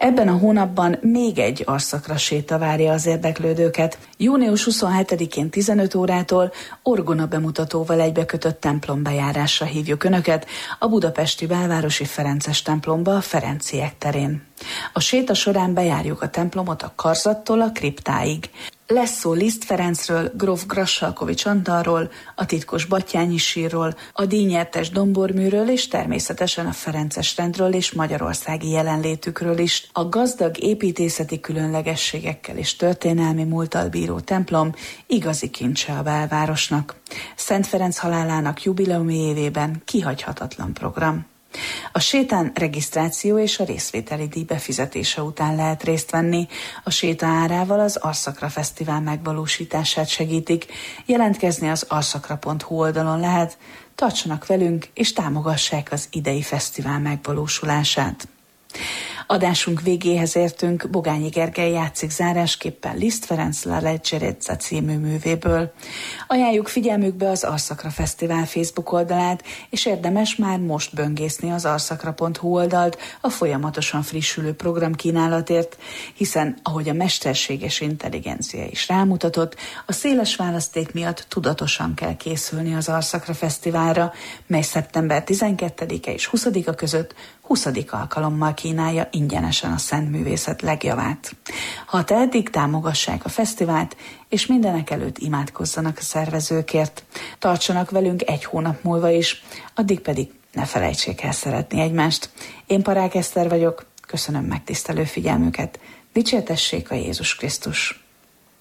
Ebben a hónapban még egy arszakra séta várja az érdeklődőket. Június 27-én 15 órától orgona bemutatóval egybekötött templombejárásra hívjuk Önöket a budapesti belvárosi ferences templomba a Ferenciek terén. A séta során bejárjuk a templomot a karzattól a kriptáig. Lesz szó Liszt Ferencről, gróf Grassalkovich Antalról, a titkos Batthyány sírról, a díjnyertes domborműről és természetesen a ferences rendről és magyarországi jelenlétükről is. A gazdag építészeti különlegességekkel és történelmi múlttal bíró templom igazi kincse a belvárosnak. Szent Ferenc halálának jubileumi évében kihagyhatatlan program. A sétán regisztráció és a részvételi díj befizetése után lehet részt venni. A séta árával az Arszakra Fesztivál megvalósítását segítik. Jelentkezni az arszakra.hu oldalon lehet. Tartsanak velünk és támogassák az idei fesztivál megvalósulását. Adásunk végéhez értünk, Bogányi Gergely játszik zárásképpen Liszt Ferenc La Leggerezza című művéből. Ajánljuk figyelmükbe az Arszakra Fesztivál Facebook oldalát, és érdemes már most böngészni az arszakra.hu oldalt a folyamatosan frissülő programkínálatért, hiszen, ahogy a mesterséges intelligencia is rámutatott, a széles választék miatt tudatosan kell készülni az Arszakra Fesztiválra, mely szeptember 12-e és 20-a között 20. alkalommal kínálja ingyenesen a szent művészet legjavát. Ha tehetik, támogassák a fesztivált, és mindenek előtt imádkozzanak a szervezőkért. Tartsanak velünk egy hónap múlva is, addig pedig ne felejtsék el szeretni egymást. Én Parák Eszter vagyok, köszönöm megtisztelő figyelmüket. Dicsértessék a Jézus Krisztus!